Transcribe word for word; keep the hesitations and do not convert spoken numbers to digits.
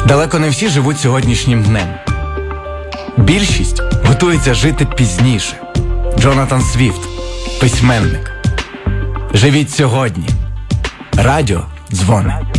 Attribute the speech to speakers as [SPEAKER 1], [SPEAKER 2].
[SPEAKER 1] Далеко не всі живуть сьогоднішнім днем. Більшість готується жити пізніше. Джонатан Свіфт, письменник. Живіть сьогодні. Радіо дзвонить.